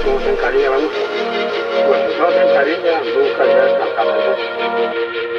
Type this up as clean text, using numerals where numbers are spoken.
como se encariña, vamos. Pues si no se encariña, nunca se alcanza.